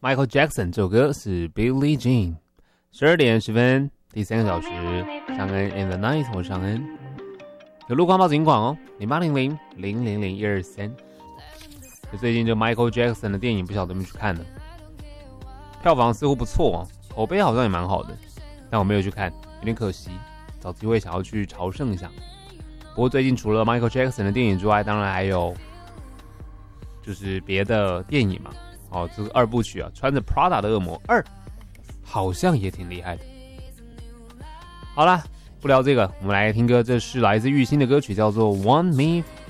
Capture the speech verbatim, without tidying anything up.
Michael Jackson 这首歌是 Billie Jean。十二点十分，第三个小时，尚恩 in the night， 我尚恩。有路况报警广哦，零八零零零零零一二三。最近这 Michael Jackson 的电影不晓得有没有去看呢？票房似乎不错哦，口碑好像也蛮好的，但我没有去看，有点可惜。找机会想要去朝圣一下。不过最近除了 Michael Jackson 的电影之外，当然还有就是别的电影嘛。哦，这个二部曲啊，穿着 Prada 的恶魔二，好像也挺厉害的。好啦，不聊这个，我们来听歌，这是来自玉兴的歌曲，叫做 Want Me